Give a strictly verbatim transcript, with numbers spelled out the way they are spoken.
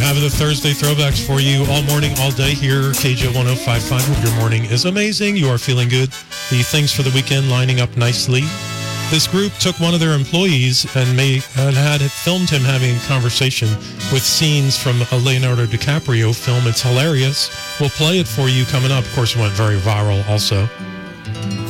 Having the Thursday throwbacks for you all morning, all day here, K J one oh five point five. Hope your morning is amazing. You are feeling good. The things for the weekend lining up nicely. This group took one of their employees and, made, and had it filmed him having a conversation with scenes from a Leonardo DiCaprio film. It's hilarious. We'll play it for you coming up. Of course, it went very viral also.